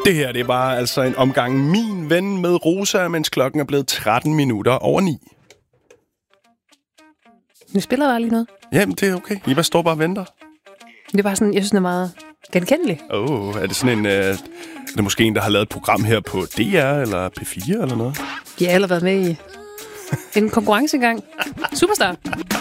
Det her, det var altså en omgang Min Ven med Rosa, mens klokken er blevet 13 minutter over 9. Nu spiller der lige noget. Jamen, det er okay. I bare står bare og venter. Det er bare sådan, jeg synes, det er meget genkendelig. Er det sådan en... er det måske en, der har lavet et program her på DR eller P4 eller noget? De har allerede været med i en konkurrence engang. Superstar.